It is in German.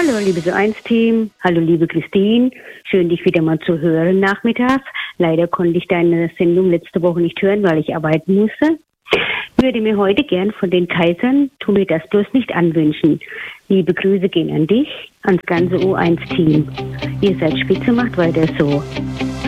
Hallo, liebes So1-Team. Hallo, liebe Christine. Schön, dich wieder mal zu hören nachmittags. Leider konnte ich deine Sendung letzte Woche nicht hören, weil ich arbeiten musste. Ich würde mir heute gern von den Kaisern Tu mir das bloß nicht anwünschen. Liebe Grüße gehen an dich, ans ganze O1-Team. Ihr seid spitze, macht weiter so.